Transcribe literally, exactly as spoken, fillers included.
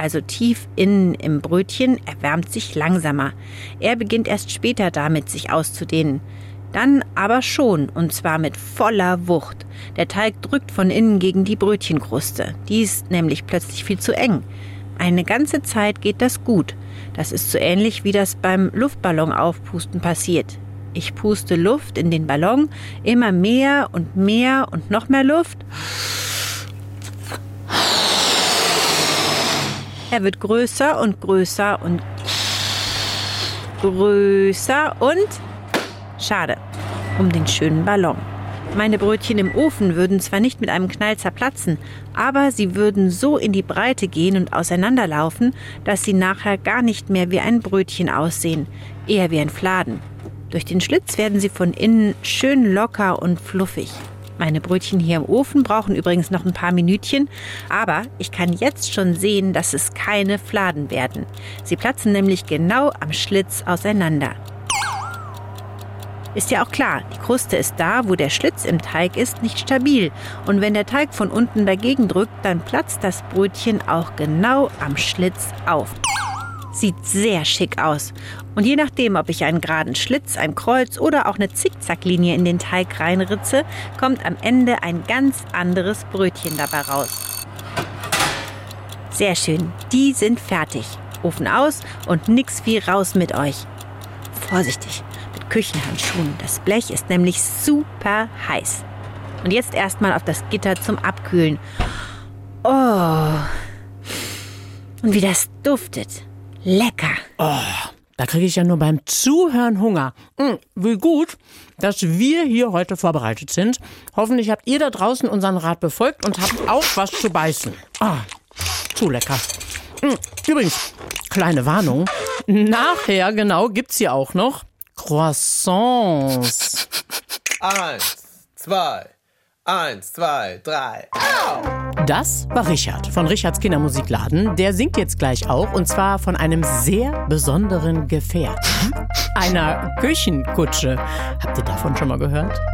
also tief innen im Brötchen, erwärmt sich langsamer. Er beginnt erst später damit, sich auszudehnen. Dann aber schon, und zwar mit voller Wucht. Der Teig drückt von innen gegen die Brötchenkruste. Die ist nämlich plötzlich viel zu eng. Eine ganze Zeit geht das gut. Das ist so ähnlich, wie das beim Luftballon aufpusten passiert. Ich puste Luft in den Ballon, immer mehr und mehr und noch mehr Luft. Er wird größer und größer und größer und schade um den schönen Ballon. Meine Brötchen im Ofen würden zwar nicht mit einem Knall zerplatzen, aber sie würden so in die Breite gehen und auseinanderlaufen, dass sie nachher gar nicht mehr wie ein Brötchen aussehen, eher wie ein Fladen. Durch den Schlitz werden sie von innen schön locker und fluffig. Meine Brötchen hier im Ofen brauchen übrigens noch ein paar Minütchen, aber ich kann jetzt schon sehen, dass es keine Fladen werden. Sie platzen nämlich genau am Schlitz auseinander. Ist ja auch klar, die Kruste ist da, wo der Schlitz im Teig ist, nicht stabil. Und wenn der Teig von unten dagegen drückt, dann platzt das Brötchen auch genau am Schlitz auf. Sieht sehr schick aus. Und je nachdem, ob ich einen geraden Schlitz, ein Kreuz oder auch eine Zickzacklinie in den Teig reinritze, kommt am Ende ein ganz anderes Brötchen dabei raus. Sehr schön, die sind fertig. Ofen aus und nix wie raus mit euch. Vorsichtig. Küchenhandschuhen. Das Blech ist nämlich super heiß. Und jetzt erstmal auf das Gitter zum Abkühlen. Oh. Und wie das duftet. Lecker. Oh, da kriege ich ja nur beim Zuhören Hunger. Hm, wie gut, dass wir hier heute vorbereitet sind. Hoffentlich habt ihr da draußen unseren Rat befolgt und habt auch was zu beißen. Ah, zu lecker. Hm, übrigens, kleine Warnung. Nachher, genau, gibt's hier auch noch Croissants. Eins, zwei, eins, zwei, drei. Au! Das war Richard von Richards Kindermusikladen. Der singt jetzt gleich auch, und zwar von einem sehr besonderen Gefährt. Einer Küchenkutsche. Habt ihr davon schon mal gehört?